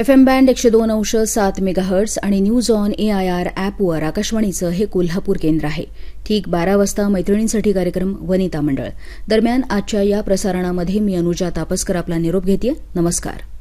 FM band 102.7 megahertz आणि news on AIR ॲपवर आकाशवाणीचं हे कोल्हापूर केंद्र आहे. ठीक 12 वाजता मैत्रिणींसाठी कार्यक्रम वनिता मंडळ. दरम्यान आजच्या या प्रसारणामध्ये मी अनुजा तापस्कर आपला निरोप घेतेय. नमस्कार.